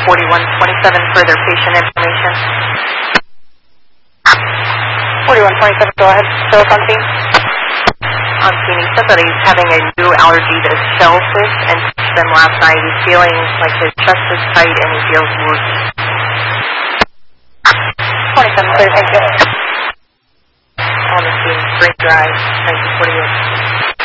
4127, further patient information. 4127, go ahead. Still on scene? On scene, he said that he's having a new allergy to shellfish and touched them last night. He's feeling like his chest is tight and he feels woozy. 27, clear, thank you. On the scene, Spring Drive, 1948.